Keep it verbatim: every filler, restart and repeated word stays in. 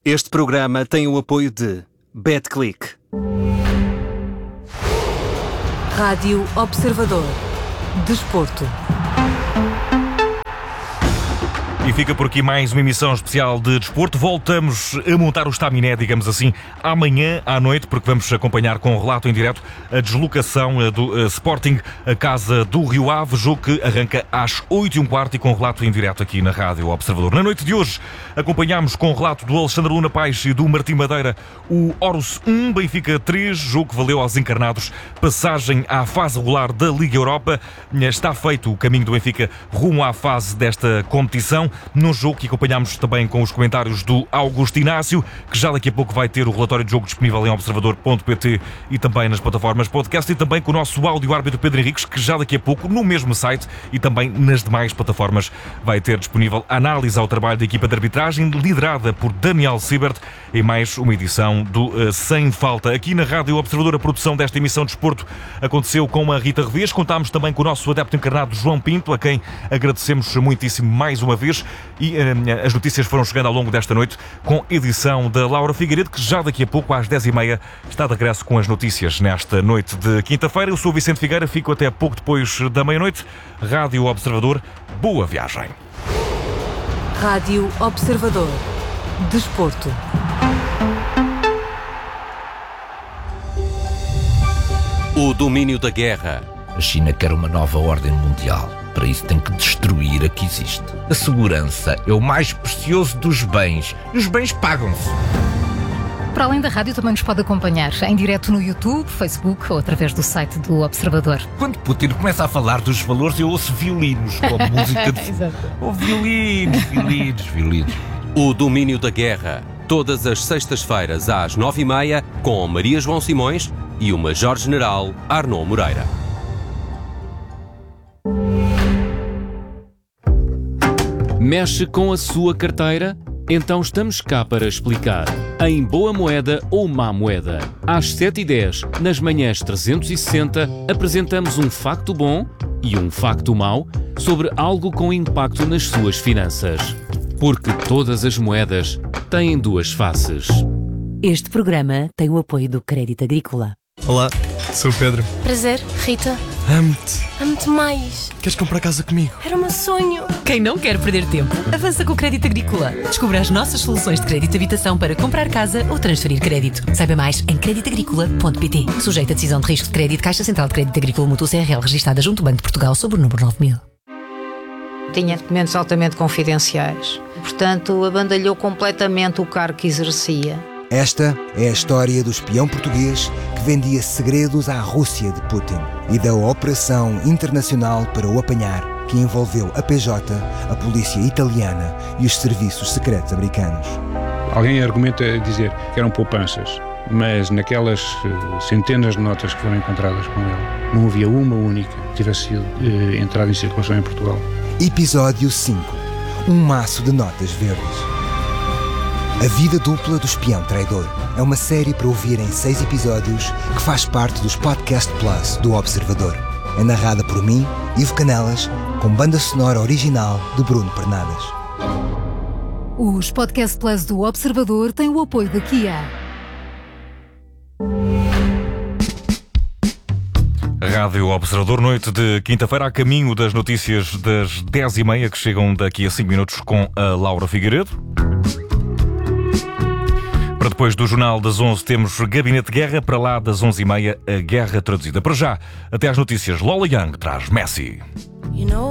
Este programa tem o apoio de BetClick. Rádio Observador. Desporto. E fica por aqui mais uma emissão especial de desporto. Voltamos a montar o estaminé, digamos assim, amanhã à noite, porque vamos acompanhar com um relato em direto a deslocação do Sporting à Casa do Rio Ave, jogo que arranca às oito e um quarto e com um relato em direto aqui na Rádio Observador. Na noite de hoje acompanhámos com o relato do Alexandre Luna Paes e do Martim Madeira o Horus um, Benfica três, jogo que valeu aos encarnados passagem à fase regular da Liga Europa. Está feito o caminho do Benfica rumo à fase desta competição, num jogo que acompanhámos também com os comentários do Augusto Inácio, que já daqui a pouco vai ter o relatório de jogo disponível em observador ponto pt e também nas plataformas podcast, e também com o nosso áudio-árbitro Pedro Henriques, que já daqui a pouco no mesmo site e também nas demais plataformas vai ter disponível a análise ao trabalho da equipa de arbitragem liderada por Daniel Siebert em mais uma edição do uh, Sem Falta. Aqui na Rádio Observador, a produção desta emissão de desporto aconteceu com a Rita Revês. Contámos também com o nosso adepto encarnado João Pinto, a quem agradecemos muitíssimo mais uma vez. E uh, as notícias foram chegando ao longo desta noite com edição da Laura Figueiredo, que já daqui a pouco, às dez e meia, está de regresso com as notícias nesta noite de quinta-feira. Eu sou o Vicente Figueira, fico até pouco depois da meia-noite. Rádio Observador, boa viagem. Rádio Observador. Desporto. O domínio da guerra. A China quer uma nova ordem mundial. Para isso tem que destruir a que existe. A segurança é o mais precioso dos bens. E os bens pagam-se. Para além da rádio, também nos pode acompanhar em direto no YouTube, Facebook ou através do site do Observador. Quando Putin começa a falar dos valores, eu ouço violinos, como música de... Oh, violinos, violinos, violinos. O domínio da guerra. Todas as sextas-feiras às nove e meia, com Maria João Simões e o Major-General Arnaud Moreira. Mexe com a sua carteira? Então estamos cá para explicar. Em Boa Moeda ou Má Moeda. Às sete e dez, nas manhãs trezentos e sessenta, apresentamos um facto bom e um facto mau sobre algo com impacto nas suas finanças. Porque todas as moedas têm duas faces. Este programa tem o apoio do Crédito Agrícola. Olá, sou o Pedro. Prazer, Rita. Amo-te. Amo-te mais. Queres comprar casa comigo? Era o meu sonho. Quem não quer perder tempo, avança com o Crédito Agrícola. Descubra as nossas soluções de crédito de habitação para comprar casa ou transferir crédito. Saiba mais em crédito agrícola ponto pt. Sujeito a decisão de risco de crédito, Caixa Central de Crédito Agrícola Mútuo C R L, registada junto ao Banco de Portugal sob o número nove mil. Tinha documentos altamente confidenciais. Portanto, abandalhou completamente o cargo que exercia. Esta é a história do espião português que vendia segredos à Rússia de Putin e da operação internacional para o apanhar, que envolveu a P J, a polícia italiana e os serviços secretos americanos. Alguém argumenta dizer que eram poupanças, mas naquelas centenas de notas que foram encontradas com ele, não havia uma única que tivesse sido eh, entrada em circulação em Portugal. Episódio cinco. Um maço de notas verdes. A Vida Dupla do Espião Traidor é uma série para ouvir em seis episódios que faz parte dos Podcast Plus do Observador. É narrada por mim, Ivo Canelas, com banda sonora original de Bruno Pernadas. Os Podcast Plus do Observador têm o apoio da Kia. Rádio Observador, noite de quinta-feira, a caminho das notícias das dez e meia, que chegam daqui a cinco minutos com a Laura Figueiredo. Para depois do Jornal das onze temos Gabinete de Guerra, para lá das onze e meia a Guerra Traduzida. Para já, até às notícias, Lola Young traz Messi.